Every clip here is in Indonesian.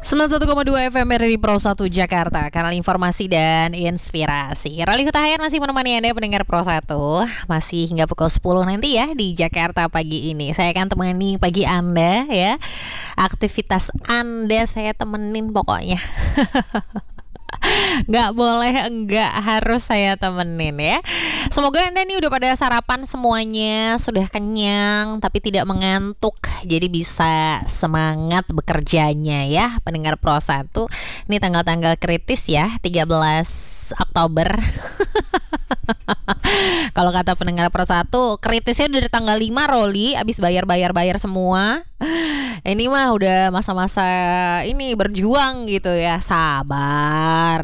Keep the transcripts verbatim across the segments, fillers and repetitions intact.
sembilan puluh satu koma dua F M R di Pro satu Jakarta, kanal informasi dan inspirasi. Rali Hutahayan masih menemani Anda pendengar Pro satu, masih hingga pukul sepuluh nanti ya di Jakarta pagi ini. Saya akan temani pagi Anda ya. Aktivitas Anda saya temenin pokoknya. Nggak boleh enggak, harus saya temenin ya. Semoga Anda nih udah pada sarapan semuanya, sudah kenyang tapi tidak mengantuk, jadi bisa semangat bekerjanya ya pendengar Pro satu. Ini tanggal-tanggal kritis ya, tiga belas Oktober. Kalau kata pendengar Pro satu, kritisnya dari tanggal lima Roli, abis bayar-bayar-bayar semua. Ini mah udah masa-masa ini berjuang gitu ya, sabar.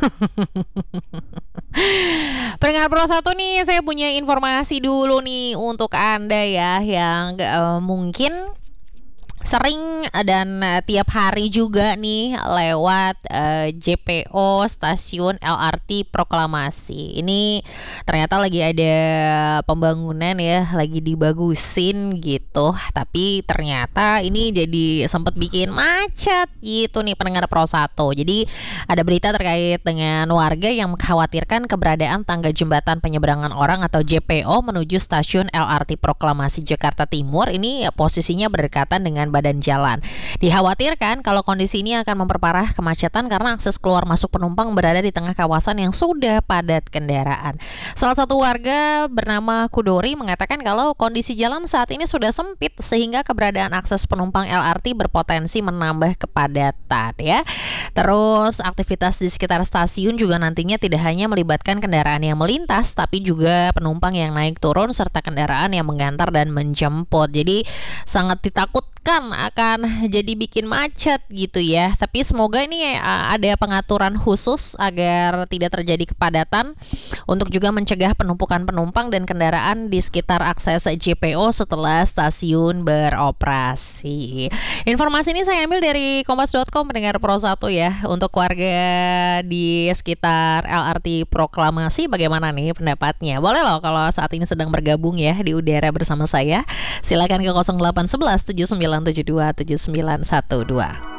Pendengar Pro satu nih, saya punya informasi dulu nih untuk Anda ya yang uh, mungkin sering dan uh, tiap hari juga nih lewat uh, J P O Stasiun L R T Proklamasi. Ini ternyata lagi ada pembangunan ya, lagi dibagusin gitu. Tapi ternyata ini jadi sempat bikin macet gitu nih pendengar Pro satu. Jadi ada berita terkait dengan warga yang mengkhawatirkan keberadaan tangga jembatan penyeberangan orang atau J P O menuju Stasiun L R T Proklamasi Jakarta Timur. Ini posisinya berdekatan dengan badan jalan. Dikhawatirkan kalau kondisi ini akan memperparah kemacetan karena akses keluar masuk penumpang berada di tengah kawasan yang sudah padat kendaraan. Salah satu warga bernama Kudori mengatakan kalau kondisi jalan saat ini sudah sempit sehingga keberadaan akses penumpang L R T berpotensi menambah kepadatan ya. Terus aktivitas di sekitar stasiun juga nantinya tidak hanya melibatkan kendaraan yang melintas tapi juga penumpang yang naik turun serta kendaraan yang mengantar dan menjemput. Jadi sangat ditakutkan akan jadi bikin macet gitu ya. Tapi semoga ini ada pengaturan khusus agar tidak terjadi kepadatan untuk juga mencegah penumpukan penumpang dan kendaraan di sekitar akses J P O setelah stasiun beroperasi. Informasi ini saya ambil dari kompas dot com pendengar Pro satu ya. Untuk warga di sekitar L R T Proklamasi, bagaimana nih pendapatnya? Boleh loh kalau saat ini sedang bergabung ya di udara bersama saya. Silakan ke nol delapan satu satu tujuh sembilan tujuh dua tujuh sembilan satu dua.